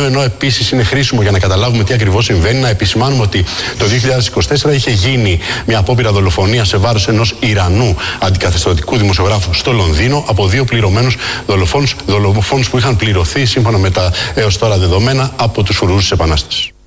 σημείο, ενώ επίσης είναι χρήσιμο για να καταλάβουμε τι ακριβώς συμβαίνει, να επισημάνουμε ότι το 2024 είχε γίνει μια απόπειρα δολοφονία σε βάρος ενός Ιρανού αντικαθεστωτικού δημοσιογράφου στο Λονδίνο από 2 πληρωμένους δολοφόνους που είχαν πληρωθεί σύμφωνα με τα έως τώρα δεδομένα από τους φρουρούς της Επανάστασης.